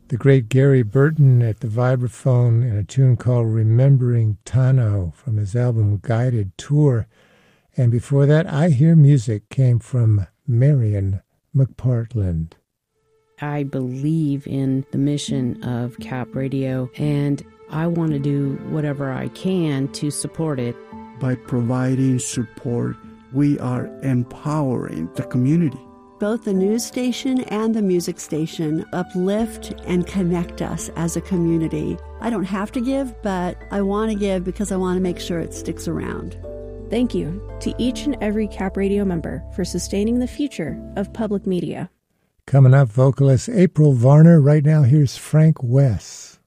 the great Gary Burton at the vibraphone in a tune called Remembering Tano from his album Guided Tour. And before that, I Hear Music came from Marion McPartland. I believe in the mission of CAP Radio, and I want to do whatever I can to support it. By providing support, we are empowering the community. Both the news station and the music station uplift and connect us as a community. I don't have to give, but I want to give because I want to make sure it sticks around. Thank you to each and every CAP Radio member for sustaining the future of public media. Coming up, vocalist April Varner. Right now, here's Frank Wess.